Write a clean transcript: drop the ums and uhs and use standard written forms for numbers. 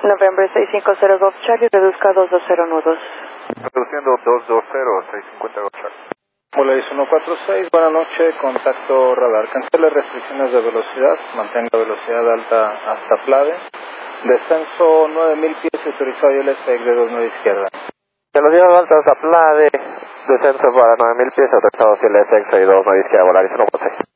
November 650 Golf Charlie, reduzca 220 nudos. Reduciendo 220, 650 Golf Charlie. Volaris 146, buenas noches, contacto radar. Cancele restricciones de velocidad, mantenga velocidad alta hasta Plade. Descenso 9000 pies, autorizado ILSX de 29 izquierda. Velocidad alta hasta Plade, descenso para 9000 pies, autorizado ILSX de 29 izquierda, Volaris 146.